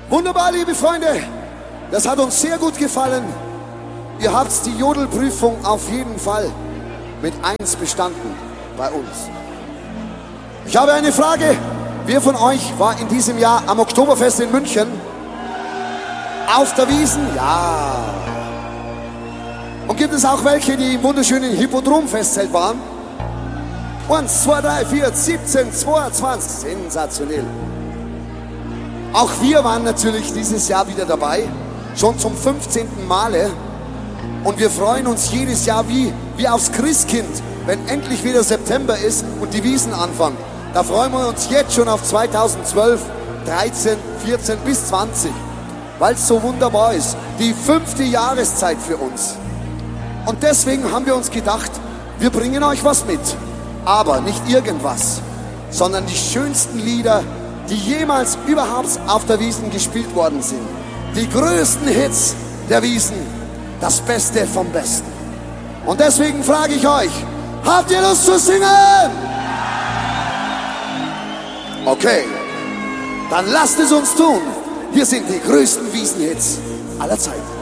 Wunderbar, liebe Freunde. Das hat uns sehr gut gefallen. Ihr habt die Jodelprüfung auf jeden Fall mit 1 bestanden bei uns. Ich habe eine Frage. Wer von euch war in diesem Jahr am Oktoberfest in München? Auf der Wiesn? Ja. Und gibt es auch welche, die im wunderschönen Hippodrom-Festzelt waren? 1, 2, 3, 4, 17, 22. Sensationell. Auch wir waren natürlich dieses Jahr wieder dabei. Schon zum 15. Male. Und wir freuen uns jedes Jahr wie aufs Christkind, wenn endlich wieder September ist und die Wiesn anfangen. Da freuen wir uns jetzt schon auf 2012, 13, 14 bis 20, weil es so wunderbar ist. Die 5. Jahreszeit für uns. Und deswegen haben wir uns gedacht, wir bringen euch was mit. Aber nicht irgendwas, sondern die schönsten Lieder, die jemals überhaupt auf der Wiesn gespielt worden sind. Die größten Hits der Wiesn. Das Beste vom Besten. Und deswegen frage ich euch, habt ihr Lust zu singen? Okay, dann lasst es uns tun. Hier sind die größten Wiesenhits aller Zeiten.